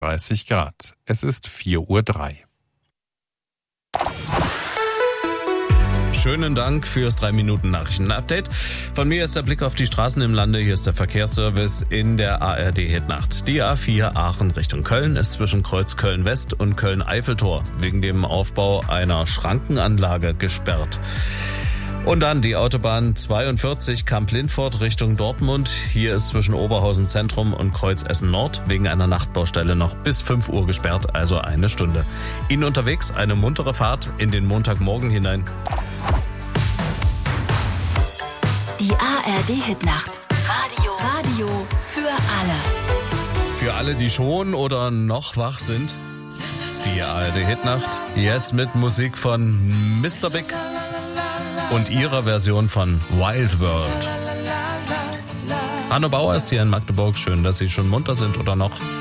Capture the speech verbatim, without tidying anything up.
dreißig Grad. Es ist vier Uhr drei. Schönen Dank fürs drei Minuten Nachrichten-Update. Von mir ist der Blick auf die Straßen im Lande. Hier ist der Verkehrsservice in der A R D-Hitnacht. Die A vier Aachen Richtung Köln ist zwischen Kreuz Köln-West und Köln-Eiffeltor wegen dem Aufbau einer Schrankenanlage gesperrt. Und dann die Autobahn zweiundvierzig Kamp-Lindfort Richtung Dortmund. Hier ist zwischen Oberhausen Zentrum und Kreuz Essen Nord wegen einer Nachtbaustelle noch bis fünf Uhr gesperrt, also eine Stunde. Ihnen unterwegs eine muntere Fahrt in den Montagmorgen hinein. Die A R D-Hitnacht. Radio. Radio für alle. Für alle, die schon oder noch wach sind. Die A R D-Hitnacht. Jetzt mit Musik von Mister Big und ihrer Version von Wild World. Hanno Bauer ist hier in Magdeburg. Schön, dass Sie schon munter sind oder noch.